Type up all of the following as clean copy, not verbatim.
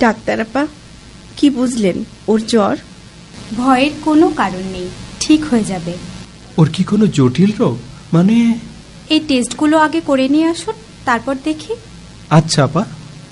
Doctor আপা, কি বুঝলেন? ওর জ্বর? ভয়ের কোনো কারণ নেই, ঠিক হয়ে যাবে। ওর কি কোনো জটিল রোগ? মানে এই টেস্টগুলো আগে করে নিয়ে আসুন, তারপর দেখি। আচ্ছা আপা।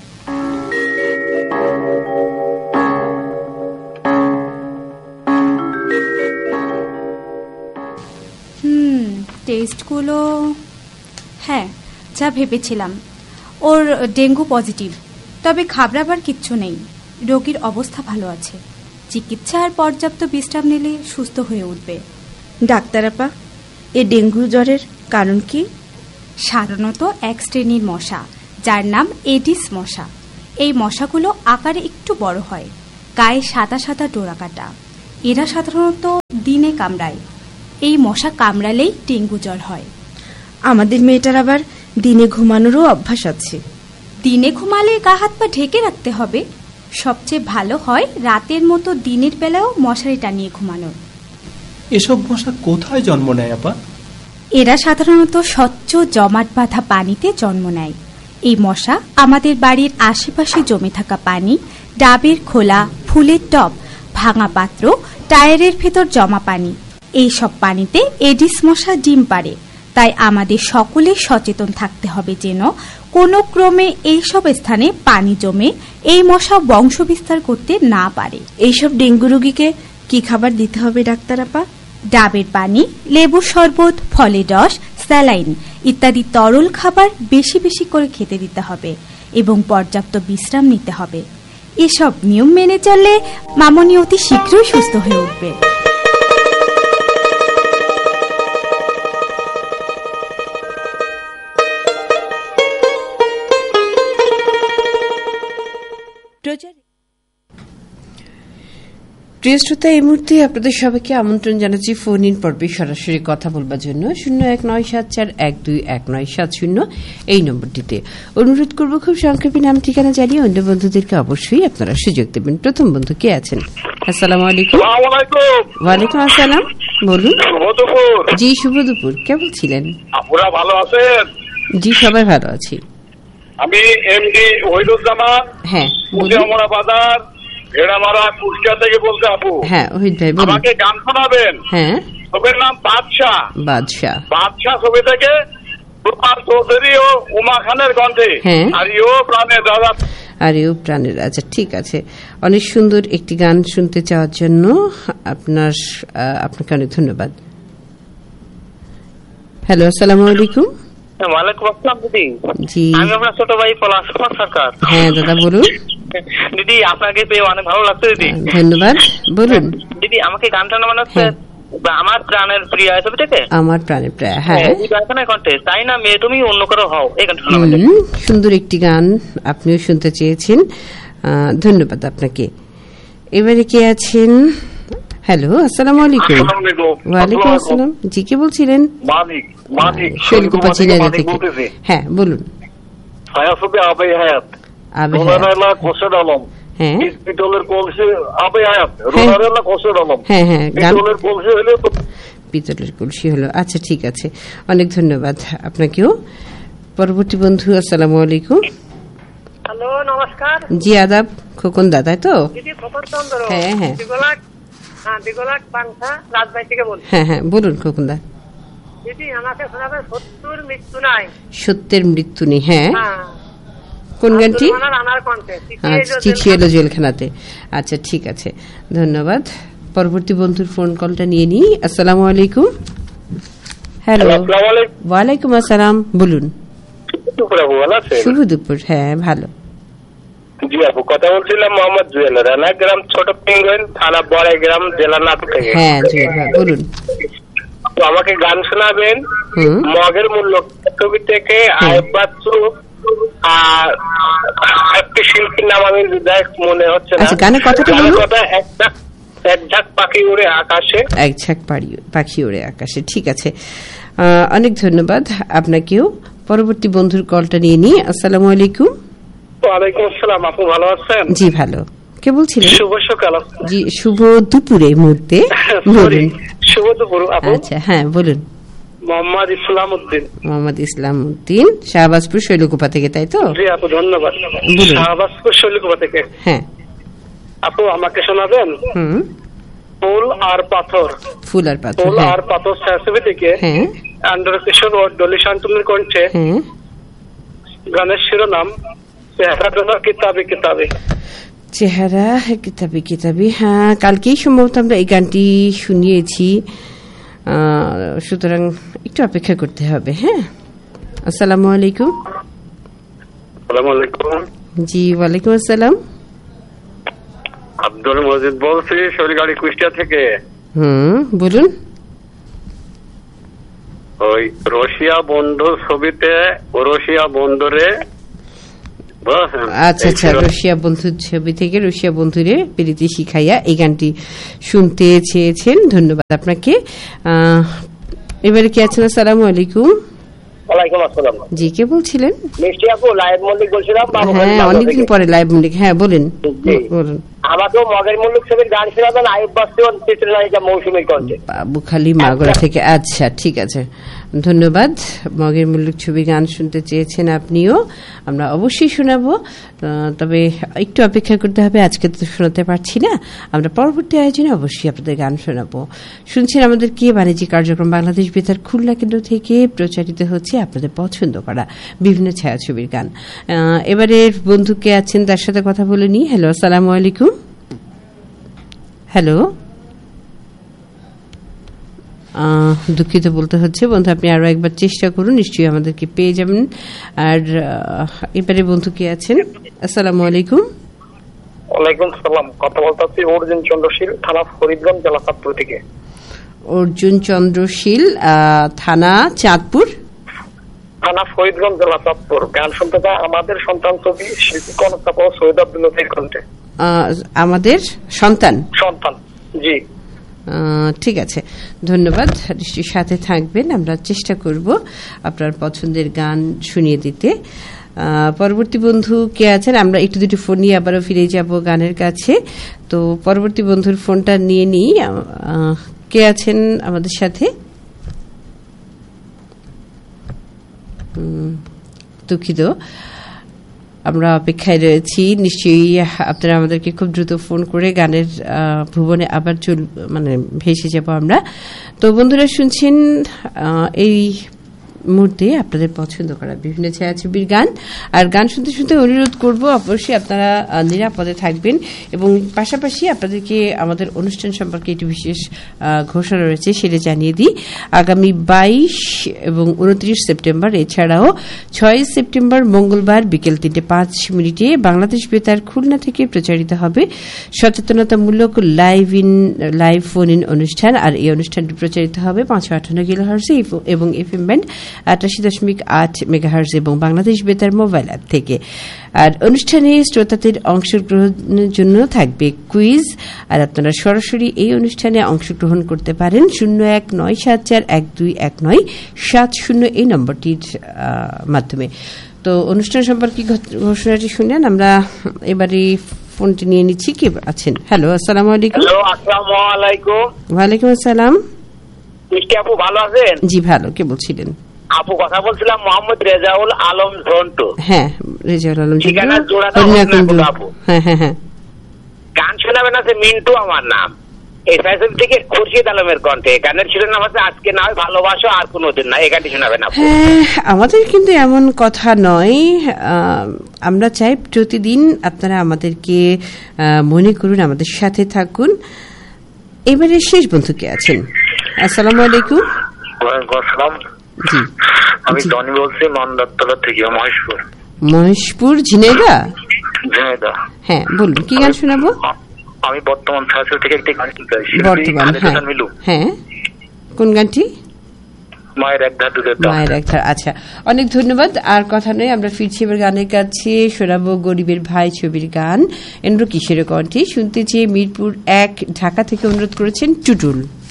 টেস্টগুলো হ্যাঁ, যা ভেবেছিলাম। ওর ডেঙ্গু পজিটিভ, তবে ঘাবড়াবার কিচ্ছু নেই। রোগীর অবস্থা ভালো আছে। চিকিৎসা আর পর্যাপ্ত বিশ্রাম নিলে সুস্থ হয়ে উঠবে। ডাক্তার আপা, এ ডেঙ্গু জ্বরের কারণ কি? সাধারণত এক শ্রেণীর মশা, যার নাম এডিস মশা। এই মশাগুলো আকারে একটু বড় হয়, গায়ে সাদা সাদা ডোরা কাটা। এরা সাধারণত দিনে কামড়ায়। এই মশা কামড়ালেই ডেঙ্গু জ্বর হয়। আমাদের মেয়েটার আবার দিনে ঘুমানোরও অভ্যাস আছে। দিনে ঘুমালে গা হাত পা ঢেকে রাখতে হবে। সবচেয়ে ভালো হয় রাতের মতো দিনের বেলাও মশারি টানিয়ে ঘুমানো। এসব মশা কোথায় জন্ম নেয় আপা? এরা সাধারণত স্বচ্ছ জমাট বাঁধা পানিতে জন্ম নেয়। এই মশা আমাদের বাড়ির আশেপাশে জমে থাকা পানি, ডাবের খোলা, ফুলের টব, ভাঙা পাত্র, টায়ারের ভেতর জমা পানি, এই সব পানিতে এডিস মশা ডিম পাড়ে। তাই আমাদের সকলের সচেতন থাকতে হবে যেন কোনো ক্রমে এইসব স্থানে পানি জমে এই মশা বংশ বিস্তার করতে না পারে। এইসব ডেঙ্গু রোগীকে কি খাবার দিতে হবে ডাক্তার আপা? ডাবের পানি, লেবুর শরবত, ফলের রস, স্যালাইন ইত্যাদি তরল খাবার বেশি বেশি করে খেতে দিতে হবে এবং পর্যাপ্ত বিশ্রাম নিতে হবে। এসব নিয়ম মেনে চললে মামনি অতি শীঘ্রই সুস্থ হয়ে উঠবে। প্রিয় শ্রোতা, এই মুহূর্তে আপনাদের সবাইকে আমন্ত্রণ জানাচ্ছি ফোন ইন পর্বে সরাসরি কথা বলবার জন্য 0197419170 এই নম্বরটিতে। অনুরোধ করব খুব সংক্ষেপে নাম ঠিকানা জানিয়ে অন্য বন্ধুদেরকে অবশ্যই আপনারা সুযোগ দেবেন। প্রথম বন্ধু কে আছেন? আসসালামু আলাইকুম। ওয়ালাইকুম আসসালাম, বলুন। জি শুভ দুপুর, কে বলছিলেন? আপনারা ভালো আছেন? জি সবাই ভালো আছি। আমি এমডি ওহিদুজ্জামান। হ্যাঁ, বাজার ভেড়ামারা কুষ্টিয়া থেকে বলতে। আপু হ্যাঁ ওহিদ ভাই বলুন। আমাকে গান শোনাবেন? হ্যাঁ। ছবির নাম বাদশাহ। বাদশাহ ছবি থেকে রূপাল চৌধুরী ও উমা খানের কণ্ঠে। আর ইও প্রাণের দাদা। আর ইও প্রাণের। আচ্ছা ঠিক আছে, অনেক সুন্দর একটি গান শুনতে চাওয়ার জন্য আপনাকে অনেক ধন্যবাদ। হ্যালো, আসসালামু আলাইকুম। ওয়ালাইকুম আসসালাম দিদি। জি আমি আপনার ছোট ভাই পলাশ কুমার সরকার। হ্যাঁ দাদা বলুন। দিদি আপনাকে পেয়ে অনেক ভালো লাগছে দিদি। ধন্যবাদ, বলুন। দিদি আমাকে গানটা মনে হচ্ছে আমার প্রাণের প্রিয়া ছবি থেকে। আমার প্রাণের প্রিয়া, হ্যাঁ। তাই না মেয়ে তুমি অন্য কারো হও, এই গানটা সুন্দর একটি গান আপনিও শুনতে চেয়েছেন, ধন্যবাদ আপনাকে। এবারে কে আছেন? হ্যালো, আসসালামু আলাইকুম। ওয়ালাইকুম আসসালাম। জি কে বলছিলেন? শৈলকুপা চিনারি থেকে। হ্যাঁ বলুন। পিতলের কলসি হলো। আচ্ছা ঠিক আছে, অনেক ধন্যবাদ আপনাকেও। পরবর্তী বন্ধু, আসসালামু আলাইকুম। হ্যালো, নমস্কার। জি আদাব, খোকন দা তাই তো? হ্যাঁ হ্যাঁ হ্যাঁ হ্যাঁ বলুন খোকন দা। দিদি আমাকে শোনাবে সত্যের মৃত্যু নাই। সত্যের মৃত্যু নেই। হ্যাঁ, কোন গানটি? চিঠি এলো জেলখানাতে। আচ্ছা ঠিক আছে, ধন্যবাদ। পরবর্তী বন্ধুর ফোন কলটা নিয়ে নিই। আসসালামু আলাইকুম। হ্যালো। ওয়ালাইকুম আসসালাম, বলুন। শুভ দুপুর। হ্যাঁ ভালো। জি আপু, কথা বলছিলাম মোহাম্মদ জুয়েল, রানাগ্রাম, ছোট পেঙ্গুইন, থানা বড়াইগ্রাম, জেলা নাটোর থেকে। হ্যাঁ জুয়েল ভাই বলুন। তো আমাকে গান শোনাবেন মগের মূল্য ছবি থেকে আয়েব বাচ্চু আর একটি শিল্পীর নাম আমি মনে হচ্ছে না। গানের কথাটা বলুন। এক ঝাঁক পাখি উড়ে আকাশে। এক ঝাঁক পাখি উড়ে আকাশে। ঠিক আছে, অনেক ধন্যবাদ আপনাকেও। পরবর্তী বন্ধুর কলটা নিয়ে নিই। আসসালামু আলাইকুম। ওয়ালাইকুম আসসালাম। আপু ভালো আছেন? জি ভালো। কে বলছিলেন? শুভ সকাল। জি শুভ দুপুরে মুহূর্তে বলুন। শুভ দুপুর আপু। আচ্ছা হ্যাঁ বলুন। মোহাম্মদ ইসলাম উদ্দিন। মোহাম্মদ ইসলাম উদ্দিন, শাহবাজপুর শৈলকুপা থেকে, তাই তো? জি আপু, ধন্যবাদ। শাহবাজপুর শৈলকুপা থেকে। হ্যাঁ আপু, আমাকে শোনাবেন? ফুল আর পাথর। ফুল আর পাথর। ফুল আর পাথর ছায়াছবি থেকে আন্ডার কিশোর ও ডলি শান্তনুর কণ্ঠে গানের শিরোনাম চেহারা কিতাবে কিতাবে। চেহারা কিতাবে কিতাবে, হ্যাঁ কালকেই সম্ভবত আমরা এই গানটি শুনিয়েছি, সুতরাং একটু অপেক্ষা করতে হবে। হ্যাঁ, আসসালামু আলাইকুম। জি ওয়ালাইকুম আসসালাম। আব্দুল মজিদ বলছি, শৈলগাড়ি কুষ্টিয়া থেকে। বলুন। ওই রশিয়া বন্ধু ছবিতে রশিয়া বন্ধুরে, আচ্ছা আচ্ছা, রশিয়া বন্ধুর ছবি থেকে রশিয়া বন্ধুরে প্রীতি শিখাইয়া, এই গানটি শুনতে চেয়েছেন। ধন্যবাদ আপনাকে। এবারে কে আছেন? আসসালামু আলাইকুম। ওয়ালাইকুম আসসালাম। জি, কে বলছিলেন? মিষ্টি আপু, লাইভ মল্লিক বলছিলাম। হ্যাঁ, অনেকদিন পরে লাইভ মল্লিক। হ্যাঁ বলেন। বলুন। আমাকেও মগের মল্লিক ছবির গান শোনাবেন, আইব বাস্তবন চিত্রনায়িকা মৌসুমীর কণ্ঠে। বাবুখালী মাগুরা থেকে। আচ্ছা ঠিক আছে, ধন্যবাদ। মগের মল্লিক ছবি গান শুনতে চেয়েছেন আপনিও, আমরা অবশ্যই শোনাবো, তবে একটু অপেক্ষা করতে হবে, আজকে তো শোনাতে পারছি না, আমরা পরবর্তী আয়োজনে অবশ্যই আপনাদের গান শোনাবো। শুনছেন আমাদের কি বাণিজ্যিক কার্যক্রম বাংলাদেশ বেতার খুলনা কেন্দ্র থেকে প্রচারিত হচ্ছে আপনাদের পছন্দ করা বিভিন্ন ছায়াছবির গান। এবারে বন্ধুকে আছেন, তার সাথে কথা বলে নি। হ্যালো, আসসালামু আলাইকুম। হ্যালো, দুঃখিত বলতে হচ্ছে বন্ধু, আপনি আরো একবার চেষ্টা করুন, নিশ্চয়ই আমাদেরকে পেয়ে যাবেন। আর এবারে বন্ধু কে আছেন? আসসালামু আলাইকুম। ওয়ালাইকুম সালাম। কথা বলতেছি অর্জুন চন্দ্রশীল, থানা ফরিদগঞ্জ, জেলা চাঁদপুর থেকে। অর্জুন চন্দ্রশীল, থানা চাঁদপুর, থানা ফরিদগঞ্জ, জেলা চাঁদপুর। গান শুনতে চাই আমাদের সন্তান ছবি, শিল্পী কনক সৈয়দ আব্দুল লতিফের কণ্ঠে। আমাদের সন্তান। জি ঠিক আছে, ধন্যবাদ। নিশ্চয়ই সাথে থাকবেন, আমরা চেষ্টা করব আপনার পছন্দের গান শুনিয়ে দিতে। পরবর্তী বন্ধু কে আছেন? আমরা একটু দুটো ফোন নিয়ে আবারও ফিরে যাব গানের কাছে। তো পরবর্তী বন্ধুর ফোনটা নিয়ে নিই। কে আছেন আমাদের সাথে? দুঃখিত, আমরা অপেক্ষায় রয়েছি। নিশ্চয়ই আপনারা আমাদেরকে খুব দ্রুত ফোন করে গানের ভুবনে আবার ভেসে যাব আমরা। তো বন্ধুরা, শুনছেন এই মুহূর্তে আপনাদের পছন্দ করা বিভিন্ন ছায়াছবির গান। আর গান শুনতে শুনতে অনুরোধ করব অবশ্যই আপনারা নিরাপদে থাকবেন, এবং পাশাপাশি আপনাদেরকে আমাদের অনুষ্ঠান সম্পর্কে একটি বিশেষ ঘোষণা রয়েছে, সেটা জানিয়ে দিই। আগামী 22 এবং 29 সেপ্টেম্বর, এছাড়াও 6 সেপ্টেম্বর মঙ্গলবার বিকেল 3:05 বাংলাদেশ বেতার খুলনা থেকে প্রচারিত হবে সচেতনতামূলক লাইভ ফোন ইন অনুষ্ঠান। আর এই অনুষ্ঠানটি প্রচারিত হবে 558 কিলোহার্টজে এবং এফএম ব্যান্ড 88.8 মেগাহার্জ এবং বাংলাদেশ বেতার মোবাইল অ্যাপ থেকে। আর অনুষ্ঠানে শ্রোতাদের অংশগ্রহণের জন্য থাকবে কুইজ, আর আপনারা সরাসরি এই অনুষ্ঠানে অংশগ্রহণ করতে পারেন 0194121970 এই নম্বরটির মাধ্যমে। তো অনুষ্ঠান সম্পর্কে ঘোষণাটি শুনেন, আমরা এবারে ফোনটি নিয়ে নিচ্ছি। কে আছেন? হ্যালো, আসসালামু আলাইকুম। আসসালামু আলাইকুম। ওয়ালাইকুম আসসালাম। মিষ্টি আপু, ভালো আছেন? জি ভালো। কে বলছিলেন? আপু, কথা বলছিলাম মোহাম্মদ রেজাউল আলম ঝন্টু। হ্যাঁ, রেজাউল আলম ঝন্টু। হ্যাঁ হ্যাঁ হ্যাঁ। গান শোনাবেন আছে মিন্টু আমার নাম, এই ফ্যাশন থেকে খুরশিদ আলমের কণ্ঠে। গানের শিরোনাম আছে আজকে না হয় ভালোবাসো আর কোনোদিন না। এই গানটি শোনাবেন আপু। হ্যাঁ, আমাদের কিন্তু এমন কথা নয়, আমরা চাই প্রতিদিন আপনারা আমাদেরকে মনে করুন, আমাদের সাথে থাকুন। এবারে শেষ বন্ধু কে আছেন? আসসালামু আলাইকুম। জি, আমি টনি বলছি মন্দারতলা থেকে, মহেশপুর, ঝিনাইদহ। হ্যাঁ বলুন, কি গান শোনাবো? আমি বর্তমান ছায়াছবি থেকে একটি গান শুনতে চাইছি। বর্তমান, হ্যাঁ, কোন গানটি? মায়ের এক ধার দুধের ধার। আচ্ছা, অনেক ধন্যবাদ। আর কথা নয়, আমরা ফিরছি এবার গানের কাছে। শোনাবো গরিবের ভাই ছবির গান, এন্দ্র কিশোরের কণ্ঠে। শুনতে চেয়ে মিরপুর 1 ঢাকা থেকে অনুরোধ করেছেন টুটুল।